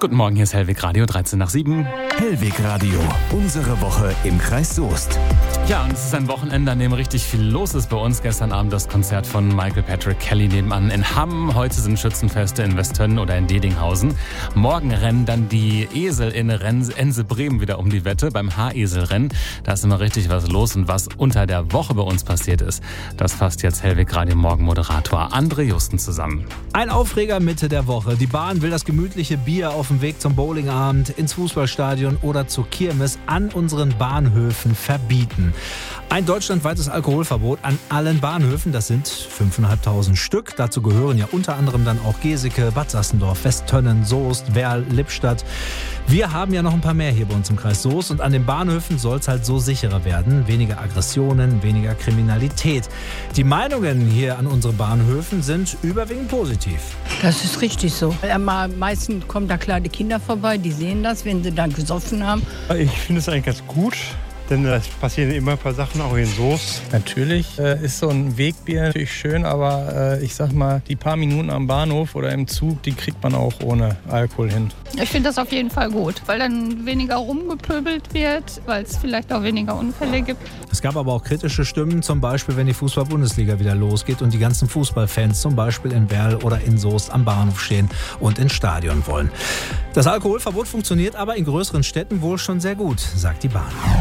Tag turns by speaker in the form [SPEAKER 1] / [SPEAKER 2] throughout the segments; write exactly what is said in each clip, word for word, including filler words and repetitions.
[SPEAKER 1] Guten Morgen, hier ist Hellwig Radio, dreizehn nach sieben.
[SPEAKER 2] Hellwig Radio, unsere Woche im Kreis Soest.
[SPEAKER 1] Ja, und es ist ein Wochenende, an dem richtig viel los ist bei uns. Gestern Abend das Konzert von Michael Patrick Kelly nebenan in Hamm. Heute sind Schützenfeste in Westtönn oder in Dedinghausen. Morgen rennen dann die Esel in Ense Bremen wieder um die Wette beim Hareselrennen. Da ist immer richtig was los, und was unter der Woche bei uns passiert ist, das fasst jetzt Hellwig Radio Morgenmoderator André Justen zusammen.
[SPEAKER 3] Ein Aufreger Mitte der Woche. Die Bahn will das gemütliche Bier auf dem Weg zum Bowlingabend, ins Fußballstadion oder zur Kirmes an unseren Bahnhöfen verbieten. Ein deutschlandweites Alkoholverbot an allen Bahnhöfen, das sind fünftausendfünfhundert Stück. Dazu gehören ja unter anderem dann auch Geseke, Bad Sassendorf, Westtönnen, Soest, Werl, Lippstadt. Wir haben ja noch ein paar mehr hier bei uns im Kreis Soest, und an den Bahnhöfen soll es halt so sicherer werden. Weniger Aggressionen, weniger Kriminalität. Die Meinungen hier an unseren Bahnhöfen sind überwiegend positiv.
[SPEAKER 4] Das ist richtig so. Am meisten kommen da kleine Kinder vorbei, die sehen das, wenn sie dann gesoffen haben.
[SPEAKER 5] Ich finde es eigentlich ganz gut. Denn es passieren immer ein paar Sachen, auch in Soest.
[SPEAKER 6] Natürlich äh, ist so ein Wegbier natürlich schön, aber äh, ich sag mal, die paar Minuten am Bahnhof oder im Zug, die kriegt man auch ohne Alkohol hin.
[SPEAKER 7] Ich finde das auf jeden Fall gut, weil dann weniger rumgepöbelt wird, weil es vielleicht auch weniger Unfälle gibt.
[SPEAKER 3] Es gab aber auch kritische Stimmen, zum Beispiel, wenn die Fußball-Bundesliga wieder losgeht und die ganzen Fußballfans zum Beispiel in Werl oder in Soest am Bahnhof stehen und ins Stadion wollen. Das Alkoholverbot funktioniert aber in größeren Städten wohl schon sehr gut, sagt die Bahn.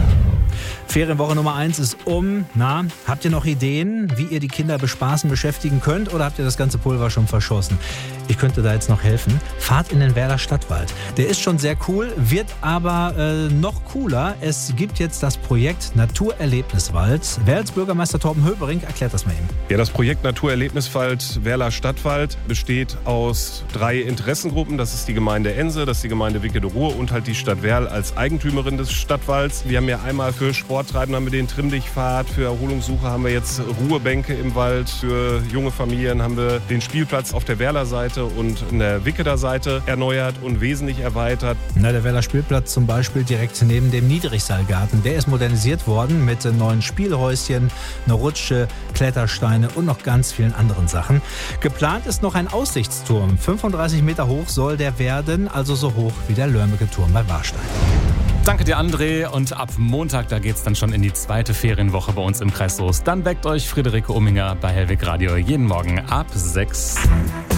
[SPEAKER 3] Ferienwoche Nummer eins ist um. Na, habt ihr noch Ideen, wie ihr die Kinder bespaßen, beschäftigen könnt, oder habt ihr das ganze Pulver schon verschossen? Ich könnte da jetzt noch helfen. Fahrt in den Werler Stadtwald. Der ist schon sehr cool, wird aber äh, noch cooler. Es gibt jetzt das Projekt Naturerlebniswald. Werls Bürgermeister Torben Höbering erklärt das mal eben.
[SPEAKER 8] Ja, das Projekt Naturerlebniswald Werler Stadtwald besteht aus drei Interessengruppen. Das ist die Gemeinde Ense, das ist die Gemeinde Wickede-Ruhr und halt die Stadt Werl als Eigentümerin des Stadtwalds. Wir haben ja einmal für Sporttreiben haben wir den Trimm-dich-Pfad, für Erholungssuche haben wir jetzt Ruhebänke im Wald, für junge Familien haben wir den Spielplatz auf der Werler Seite und in der Wickeder Seite erneuert und wesentlich erweitert.
[SPEAKER 3] Na, der Werler Spielplatz zum Beispiel direkt neben dem Niedrigseilgarten, der ist modernisiert worden mit neuen Spielhäuschen, einer Rutsche, Klettersteine und noch ganz vielen anderen Sachen. Geplant ist noch ein Aussichtsturm. fünfunddreißig Meter hoch soll der werden, also so hoch wie der Lörmecke Turm bei Warstein.
[SPEAKER 1] Danke dir, André. Und ab Montag, da geht's dann schon in die zweite Ferienwoche bei uns im Kreis Soest. Dann weckt euch Friederike Umminger bei Hellwig Radio jeden Morgen ab sechs.